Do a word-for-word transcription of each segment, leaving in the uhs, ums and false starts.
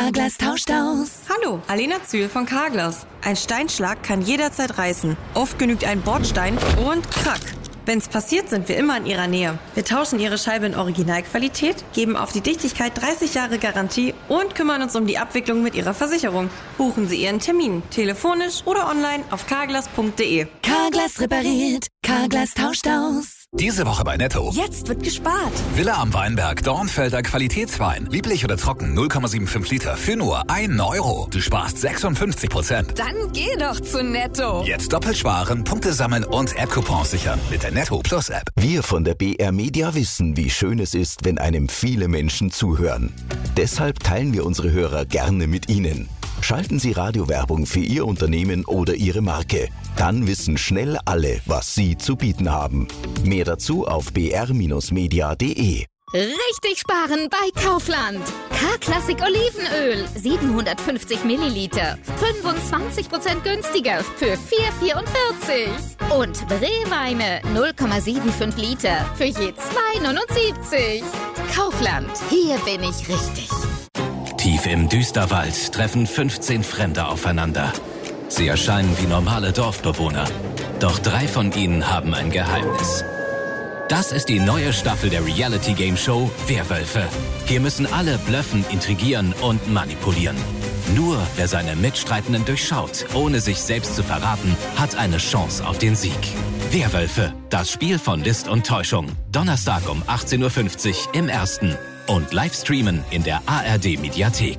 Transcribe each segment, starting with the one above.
Carglass tauscht aus. Hallo, Alena Zühl von Carglass. Ein Steinschlag kann jederzeit reißen. Oft genügt ein Bordstein und krack. Wenn's passiert, sind wir immer in Ihrer Nähe. Wir tauschen Ihre Scheibe in Originalqualität, geben auf die Dichtigkeit dreißig Jahre Garantie und kümmern uns um die Abwicklung mit Ihrer Versicherung. Buchen Sie Ihren Termin, telefonisch oder online auf carglass punkt de. Carglass repariert, Carglass tauscht aus. Diese Woche bei Netto. Jetzt wird gespart. Villa am Weinberg, Dornfelder Qualitätswein. Lieblich oder trocken, null Komma fünfundsiebzig Liter für nur einen Euro. Du sparst sechsundfünfzig Prozent. Dann geh doch zu Netto. Jetzt doppelt sparen, Punkte sammeln und App-Coupons sichern mit der Netto Plus App. Wir von der B R Media wissen, wie schön es ist, wenn einem viele Menschen zuhören. Deshalb teilen wir unsere Hörer gerne mit Ihnen. Schalten Sie Radiowerbung für Ihr Unternehmen oder Ihre Marke. Dann wissen schnell alle, was Sie zu bieten haben. Mehr dazu auf b r Bindestrich media punkt de. Richtig sparen bei Kaufland. K-Klassik Olivenöl, siebenhundertfünfzig Milliliter, fünfundzwanzig Prozent günstiger für vier Komma vierundvierzig. Und Brewweine, null Komma fünfundsiebzig Liter für je zwei Komma neunundsiebzig. Kaufland, hier bin ich richtig. Tief im Düsterwald treffen fünfzehn Fremde aufeinander. Sie erscheinen wie normale Dorfbewohner. Doch drei von ihnen haben ein Geheimnis. Das ist die neue Staffel der Reality-Game-Show Werwölfe. Hier müssen alle blöffen, intrigieren und manipulieren. Nur wer seine Mitstreitenden durchschaut, ohne sich selbst zu verraten, hat eine Chance auf den Sieg. Werwölfe, das Spiel von List und Täuschung. Donnerstag um achtzehn Uhr fünfzig im Ersten. Und live streamen in der A R D-Mediathek.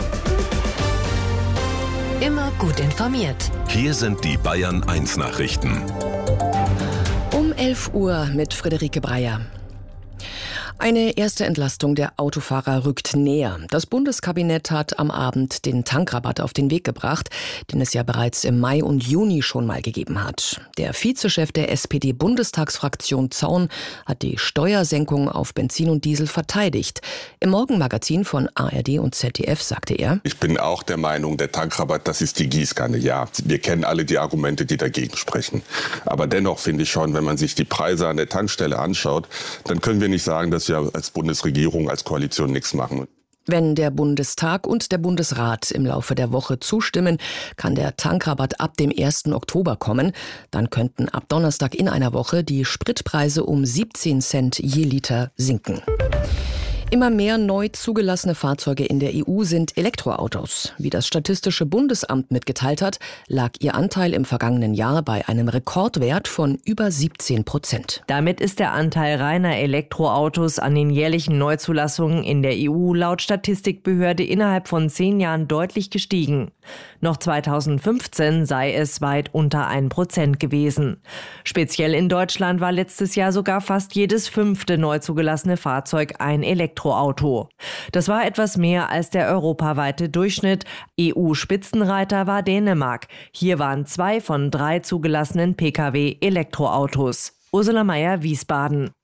Immer gut informiert. Hier sind die Bayern eins Nachrichten. Um elf Uhr mit Friederike Breyer. Eine erste Entlastung der Autofahrer rückt näher. Das Bundeskabinett hat am Abend den Tankrabatt auf den Weg gebracht, den es ja bereits im Mai und Juni schon mal gegeben hat. Der Vizechef der S P D-Bundestagsfraktion Zaun hat die Steuersenkung auf Benzin und Diesel verteidigt. Im Morgenmagazin von A R D und Z D F sagte er: Ich bin auch der Meinung, der Tankrabatt, das ist die Gießkanne. Ja, wir kennen alle die Argumente, die dagegen sprechen. Aber dennoch finde ich schon, wenn man sich die Preise an der Tankstelle anschaut, dann können wir nicht sagen, dass wir als Bundesregierung, als Koalition nichts machen. Wenn der Bundestag und der Bundesrat im Laufe der Woche zustimmen, kann der Tankrabatt ab dem ersten Oktober kommen. Dann könnten ab Donnerstag in einer Woche die Spritpreise um siebzehn Cent je Liter sinken. Immer mehr neu zugelassene Fahrzeuge in der E U sind Elektroautos. Wie das Statistische Bundesamt mitgeteilt hat, lag ihr Anteil im vergangenen Jahr bei einem Rekordwert von über siebzehn Prozent. Damit ist der Anteil reiner Elektroautos an den jährlichen Neuzulassungen in der E U laut Statistikbehörde innerhalb von zehn Jahren deutlich gestiegen. Noch zweitausendfünfzehn sei es weit unter ein Prozent gewesen. Speziell in Deutschland war letztes Jahr sogar fast jedes fünfte neu zugelassene Fahrzeug ein Elektroauto. Das war etwas mehr als der europaweite Durchschnitt. E U-Spitzenreiter war Dänemark. Hier waren zwei von drei zugelassenen Pkw Elektroautos. Ursula Mayer, Wiesbaden.